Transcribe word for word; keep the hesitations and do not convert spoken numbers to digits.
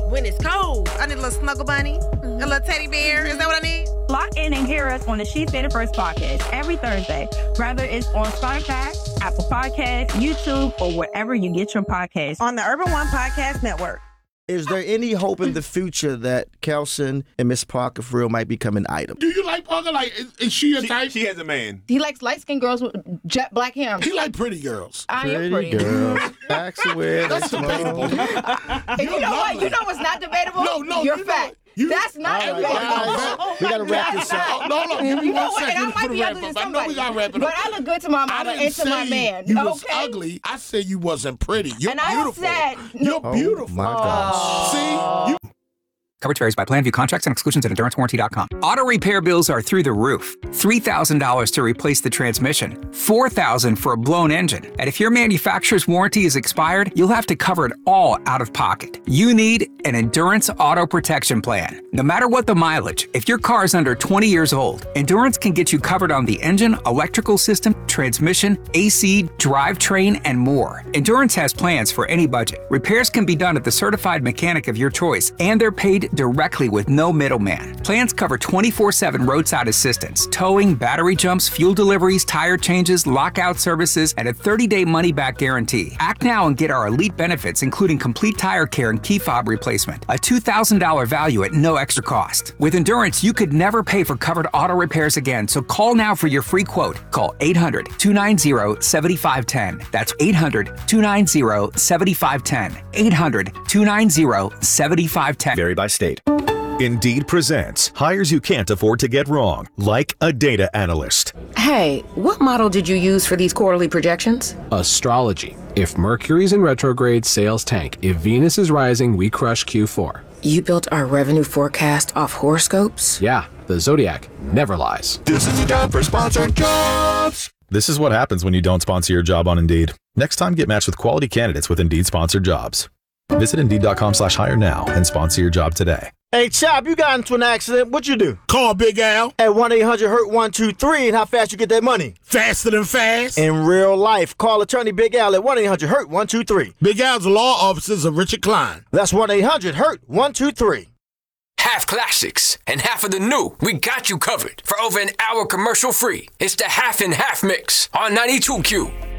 when it's cold. I need a little snuggle bunny, mm-hmm. a little teddy bear. Is that what I need? Lock in and hear us on the She Said It First podcast every Thursday, whether it's on Spotify, Apple Podcasts, YouTube, or wherever you get your podcasts. On the Urban One Podcast Network. Is there any hope in the future that Kelson and Miss Parker for real might become an item? Do you like Parker? Like, is, is she a she, type? She has a man. He likes light-skinned girls with jet black hair. He like pretty girls. I pretty am pretty. girls. Facts aware. That's debatable. And you know what? You know what's not debatable? No, no, You're you fat. know, you, That's not all right, debatable. guys, Oh, we gotta wrap that's this up. not. No, no, give me You know one what? second And I for might the be wrap ugly up. to I know we somebody, gotta wrap it up. but I look good to my I mama didn't and to say my man. you okay? was ugly. I said you wasn't pretty. You're And I beautiful. said- You're Oh, beautiful. my gosh. See? You Coverage varies by plan. View contracts and exclusions at endurance warranty dot com. Auto repair bills are through the roof. three thousand dollars to replace the transmission. four thousand dollars for a blown engine. And if your manufacturer's warranty is expired, you'll have to cover it all out of pocket. You need an Endurance Auto Protection Plan. No matter what the mileage, if your car is under twenty years old, Endurance can get you covered on the engine, electrical system, transmission, A C, drivetrain, and more. Endurance has plans for any budget. Repairs can be done at the certified mechanic of your choice, and they're paid directly with no middleman. Plans cover twenty-four seven roadside assistance, towing, battery jumps, fuel deliveries, tire changes, lockout services, and a thirty-day money-back guarantee. Act now and get our elite benefits, including complete tire care and key fob replacement. A two thousand dollars value at no extra cost. With Endurance, you could never pay for covered auto repairs again, so call now for your free quote. Call eight hundred, two nine zero, seven five one zero. That's eight hundred, two nine zero, seven five one zero. eight hundred, two nine zero, seven five one zero. Vary by state. Indeed presents hires you can't afford to get wrong, like a data analyst. Hey, what model did you use for these quarterly projections? Astrology. If Mercury's in retrograde, sales tank. If Venus is rising, we crush Q four. You built our revenue forecast off horoscopes? Yeah, the Zodiac never lies. This is the job for sponsored jobs. This is what happens when you don't sponsor your job on Indeed. Next time, get matched with quality candidates with Indeed sponsored jobs. Visit Indeed.com slash hire now and sponsor your job today. Hey, Chop, you got into an accident. What you do? call Big Al. At one eight hundred hurt one two three, and how fast you get that money? Faster than fast. In real life, call attorney Big Al at one eight hundred hurt one two three. Big Al's law offices of Richard Klein. That's one eight hundred hurt one two three. Half classics and half of the new. We got you covered for over an hour commercial free. It's the Half and Half Mix on ninety-two Q.